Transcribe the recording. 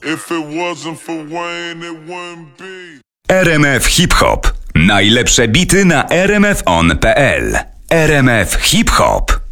If it wasn't for Wayne, it wouldn't be. RMF Hip Hop. Najlepsze bity na rmfon.pl. RMF Hip Hop.